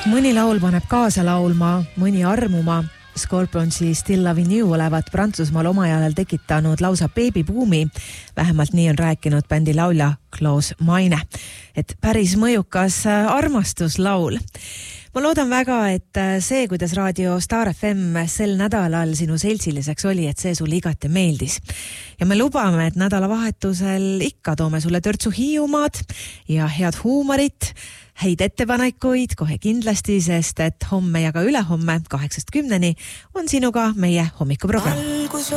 Mõni laul paneb kaasa laulma, mõni armuma. Scorpionsi Still Loving You olevat Prantsusmaal omajalal tekitanud lausa beebibuumi. Vähemalt nii on rääkinud bändi laulja Klaus Meine. Et päris mõjukas armastuslaul. Ma loodan väga, et see, kuidas raadio Star FM sel nädalal sinu seltsiliseks oli, et see sulle igati meeldis. Ja me lubame, et nädalavahetusel ikka toome sulle törtsu Hiiumaad ja head huumorit, häid ettepanekuid kohe kindlasti, sest et homme ja ka ülehomme 8-10 on sinuga meie hommikuprogramm.